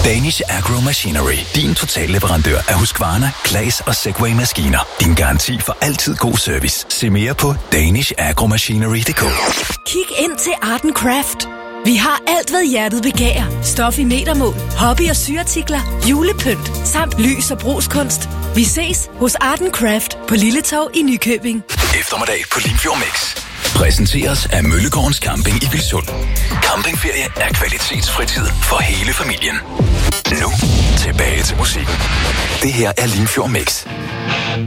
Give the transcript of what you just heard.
Danish Agro Machinery. Din totalleverandør af Husqvarna, Claas og Segway-maskiner. Din garanti for altid god service. Se mere på danishagromachinery.dk. Kig ind til Art & Craft. Vi har alt, hvad hjertet begærer. Stof i metermål, hobby- og syartikler, julepynt, samt lys- og brugskunst. Vi ses hos Art & Craft på Lille Torv i Nykøbing. Eftermiddag på Limfjord Mix. Præsenteres af Møllegårdens Camping i Vilsund. Campingferie er kvalitetsfritid for hele familien. Nu tilbage til musikken. Det her er Limfjord Mix.